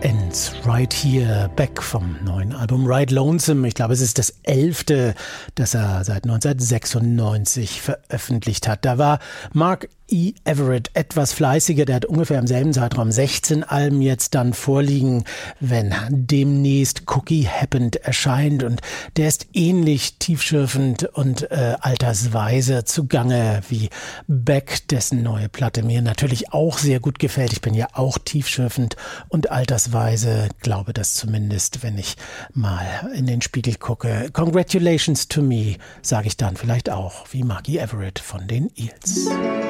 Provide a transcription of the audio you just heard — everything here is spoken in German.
Ends, Right Here, Back vom neuen Album Right Lonesome. Ich glaube, es ist das 11., das er seit 1996 veröffentlicht hat. Da war Mark E. Everett etwas fleißiger. Der hat ungefähr im selben Zeitraum 16 Alben jetzt dann vorliegen, wenn demnächst Cookie Happened erscheint. Und der ist ähnlich tiefschürfend und altersweise zugange wie Beck, dessen neue Platte mir natürlich auch sehr gut gefällt. Ich bin ja auch tiefschürfend und altersweise, glaube das zumindest, wenn ich mal in den Spiegel gucke. Congratulations to me, sage ich dann vielleicht auch, wie Mark E. Everett von den Eels.